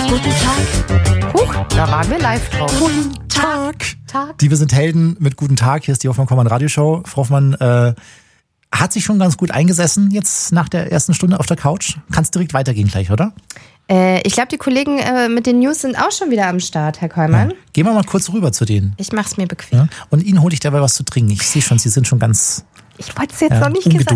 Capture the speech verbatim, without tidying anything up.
Guten Tag. Huch, da waren wir live drauf. Guten Tag. Tag. Die Wir sind Helden mit Guten Tag. Hier ist die Hoffmann-Kommand-Radioshow. Frau Hoffmann äh, hat sich schon ganz gut eingesessen jetzt nach der ersten Stunde auf der Couch. Kannst direkt weitergehen gleich, oder? Äh, ich glaube, die Kollegen äh, mit den News sind auch schon wieder am Start, Herr Kollmann. Ja. Gehen wir mal kurz rüber zu denen. Ich mach's mir bequem. Ja? Und Ihnen hole ich dabei was zu trinken. Ich sehe schon, Sie sind schon ganz Ich wollte es jetzt ja, noch nicht gesagt